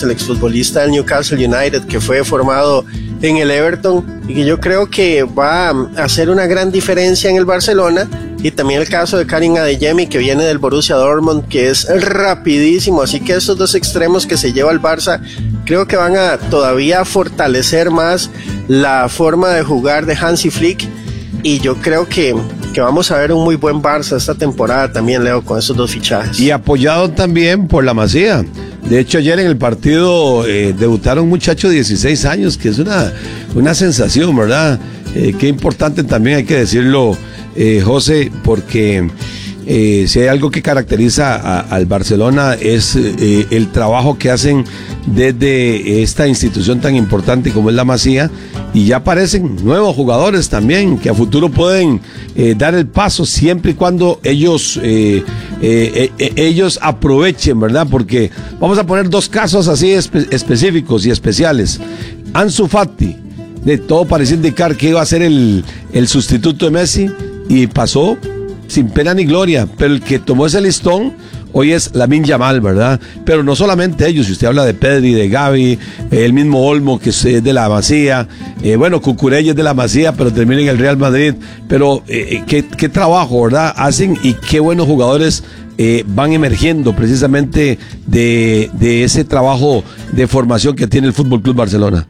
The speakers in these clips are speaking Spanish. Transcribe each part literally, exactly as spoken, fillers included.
el exfutbolista del Newcastle United, que fue formado en el Everton y que yo creo que va a hacer una gran diferencia en el Barcelona. Y también el caso de Karim Adeyemi, que viene del Borussia Dortmund, que es rapidísimo. Así que estos dos extremos que se lleva el Barça creo que van a todavía fortalecer más la forma de jugar de Hansi Flick, y yo creo que, que vamos a ver un muy buen Barça esta temporada también, Leo, con esos dos fichajes. Y apoyado también por la Masía. De hecho, ayer en el partido eh, debutaron un muchacho de dieciséis años, que es una, una sensación, ¿verdad? Eh, qué importante también, hay que decirlo, eh, José, porque eh, si hay algo que caracteriza a, al Barcelona es eh, el trabajo que hacen desde esta institución tan importante como es la Masía, y ya aparecen nuevos jugadores también que a futuro pueden eh, dar el paso siempre y cuando ellos eh, eh, eh, ellos aprovechen, ¿verdad? Porque vamos a poner dos casos así espe- específicos y especiales. Ansu Fati, de todo parecía indicar que iba a ser el, el sustituto de Messi, y pasó sin pena ni gloria, pero el que tomó ese listón hoy es Lamine Yamal, ¿verdad? Pero no solamente ellos, si usted habla de Pedri, de Gavi, eh, el mismo Olmo, que es de la Masía, eh, bueno, Cucurella es de la Masía, pero termina en el Real Madrid, pero eh, qué, qué trabajo, ¿verdad? Hacen, y qué buenos jugadores eh, van emergiendo precisamente de, de ese trabajo de formación que tiene el Fútbol Club Barcelona.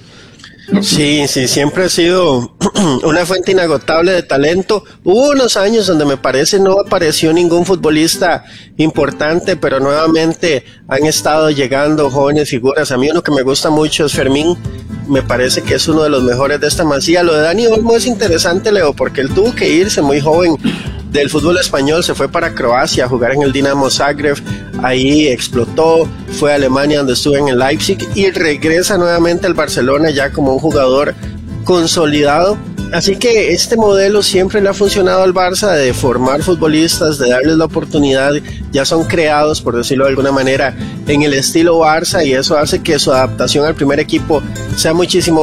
Sí, sí, siempre ha sido una fuente inagotable de talento. Hubo unos años donde me parece no apareció ningún futbolista importante, pero nuevamente han estado llegando jóvenes figuras. A mí uno que me gusta mucho es Fermín, me parece que es uno de los mejores de esta Masía. Lo de Dani Olmo es interesante, Leo, porque él tuvo que irse muy joven del fútbol español, se fue para Croacia a jugar en el Dinamo Zagreb, ahí explotó, fue a Alemania donde estuvo en el Leipzig y regresa nuevamente al Barcelona ya como un jugador consolidado. Así que este modelo siempre le ha funcionado al Barça, de formar futbolistas, de darles la oportunidad, ya son creados, por decirlo de alguna manera, en el estilo Barça, y eso hace que su adaptación al primer equipo sea muchísimo